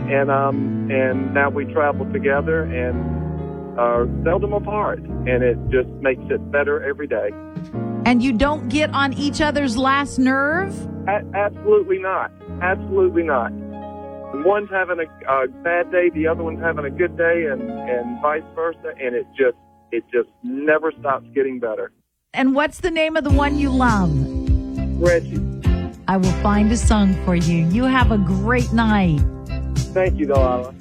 and now we travel together and are seldom apart, and it just makes it better every day. And you don't get on each other's last nerve? Absolutely not. Absolutely not. One's having a bad day, the other one's having a good day, and vice versa, and it just never stops getting better. And what's the name of the one you love? Reggie. I will find a song for you. You have a great night. Thank you, Delilah.